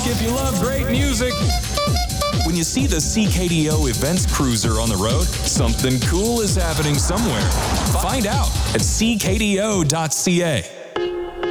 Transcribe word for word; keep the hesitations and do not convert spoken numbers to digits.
if you love great music. When you see the C K D O Events Cruiser on the road, something cool is happening somewhere. Find out at c k d o dot c a.